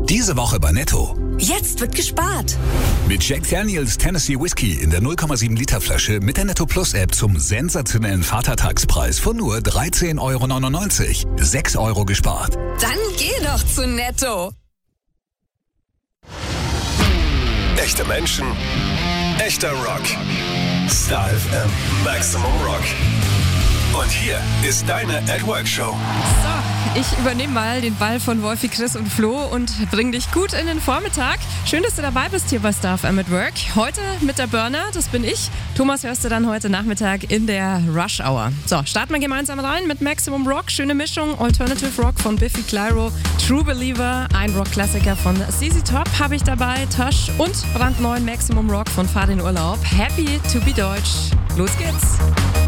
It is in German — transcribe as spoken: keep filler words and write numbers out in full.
Diese Woche bei Netto. Jetzt wird gespart. Mit Jack Daniels Tennessee Whiskey in der null Komma sieben Liter Flasche mit der Netto Plus App zum sensationellen Vatertagspreis von nur dreizehn Euro neunundneunzig. sechs Euro gespart. Dann geh doch zu Netto. Echte Menschen, echter Rock. Star F M Maximum Rock. Und hier ist deine At Work Show. So, ich übernehme mal den Ball von Wolfi, Chris und Flo und bring dich gut in den Vormittag. Schön, dass du dabei bist hier bei Star F M at Work. Heute mit der Burner, das bin ich. Thomas hörst du dann heute Nachmittag in der Rush Hour. So, starten wir gemeinsam rein mit Maximum Rock. Schöne Mischung, Alternative Rock von Biffy Clyro, True Believer, ein Rock-Klassiker von Z Z Top habe ich dabei, Tosh und brandneuen Maximum Rock von Fahr in Urlaub. Happy to be Deutsch. Los geht's.